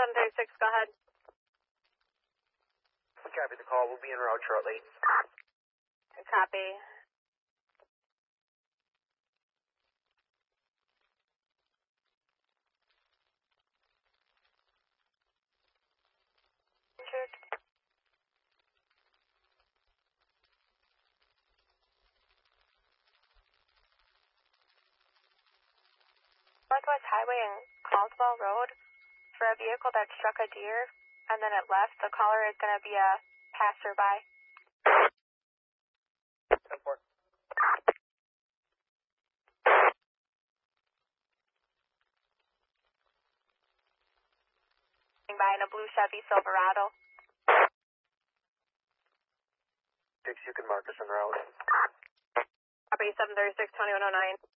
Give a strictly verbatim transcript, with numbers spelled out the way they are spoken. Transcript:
seven thirty-six, go ahead. Copy the call. We'll be en route shortly. Copy. Northwest Highway and Caldwell Road for a vehicle that struck a deer and then it left. The caller is going to be a passerby. ten four. By in a blue Chevy Silverado. Six, you can mark us en route. Copy seven thirty-six, twenty-one oh nine.